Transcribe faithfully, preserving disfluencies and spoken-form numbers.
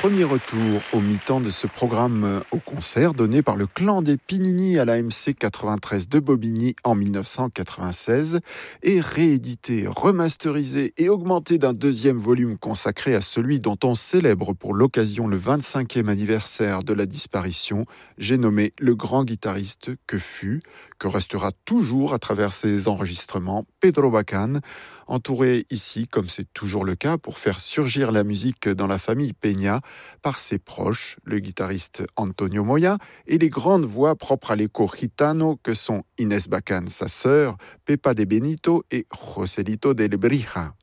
Premier retour au mi-temps de ce programme au concert donné par le clan des Pinini à l'A M C quatre-vingt-treize de Bobigny en mille neuf cent quatre-vingt-seize et réédité, remasterisé et augmenté d'un deuxième volume consacré à celui dont on célèbre pour l'occasion le vingt-cinquième anniversaire de la disparition. J'ai nommé le grand guitariste que fut, que restera toujours à travers ses enregistrements, Pedro Bacán, entouré ici, comme c'est toujours le cas, pour faire surgir la musique dans la famille Peña, par ses proches, le guitariste Antonio Moya, et les grandes voix propres à l'écho gitano que sont Inés Bacán, sa sœur, Pepa de Benito et Joselito de Lebrija.